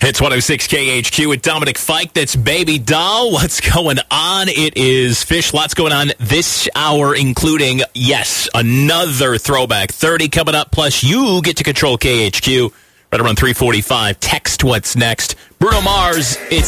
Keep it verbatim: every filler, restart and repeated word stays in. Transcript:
It's one oh six K H Q with Dominic Fike. That's Baby Doll. What's going on? It is Fish. Lots going on this hour, including, yes, another throwback. thirty coming up, plus you get to control K H Q right around three forty-five. Text what's next. Bruno Mars, it's